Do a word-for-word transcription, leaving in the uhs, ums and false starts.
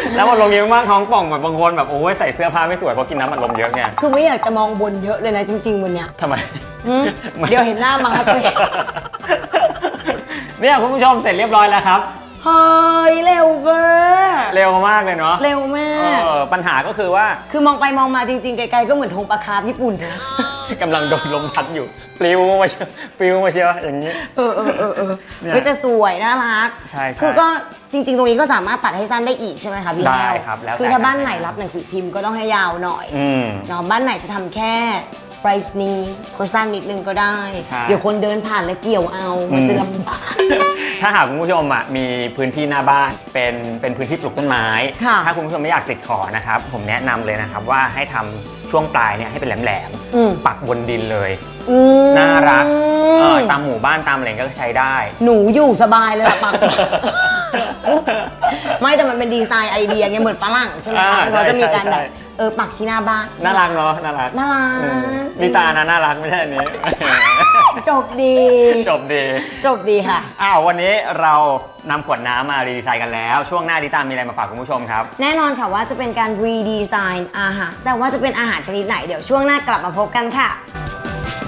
แล้วมันลมเยอะมากท้องป่องแบบบางคนแบบโอ้ยใส่เสื้อผ้าไม่สวยเพราะกินน้ำมันลมเยอะไงคือไม่อยากจะมองบนเยอะเลยนะจริงๆวันเนี้ยทำไมเดี๋ยวเห็นหน้ามาตัวเองเนี่ยคุณผู้ชมเสร็จเรียบร้อยแล้วครับเฮ้ยเร็วเกินเร็วมากเลยเนาะเร็วมากปัญหาก็คือว่าคือมองไปมองมาจริงๆไกลๆก็เหมือนธงปลาคาร์ฟญี่ปุ่นนะกำลังโดนลมพัดอยู่ปลิวมาเชียวปลิวมาเชียวอย่างนี้เออเออเออเออแต่สวยน่ารักใช่ใช่คือก็จริงๆตรงนี้ก็สามารถตัดให้สั้นได้อีกใช่ไหมคะพี่แก้วได้ครับแล้วคือถ้าบ้านไหนรับหนังสือพิมพ์ก็ต้องให้ยาวหน่อยเนาะบ้านไหนจะทำแค่ไปรษณีย์ก็สั้นนิดนึงก็ได้เดี๋ยวคนเดินผ่านแล้วเกี่ยวเอามันจะลำบากถ้าหากคุณผู้ชมอ่ะมีพื้นที่หน้าบ้านเป็นเป็นพื้นที่ปลูกต้นไม้ถ้าคุณผู้ชมไม่อยากติดขอนะครับผมแนะนำเลยนะครับว่าให้ทำช่วงปลายเนี่ยให้เป็นแหลมๆปักบนดินเลยน่ารักตามหมู่บ้านตามอะไรก็ใช้ได้หนูอยู่สบายเลยปักไม่แต่มันเป็นดีไซน์ไอเดียไงเหมือนฝรั่งใช่ไหมคะเขาจะมีการแบบเออปักที่หน้าบ้านน่ารักเนาะน่ารักน่ารักนิตานะน่ารักไม่ใช่อันนี้จบดีจบดีจบดีค่ะอ้าววันนี้เรานำขวดน้ำมารีดีไซน์กันแล้วช่วงหน้านิตามีอะไรมาฝากคุณผู้ชมครับแน่นอนค่ะว่าจะเป็นการรีดีไซน์อาหารแต่ว่าจะเป็นอาหารชนิดไหนเดี๋ยวช่วงหน้ากลับมาพบกันค่ะ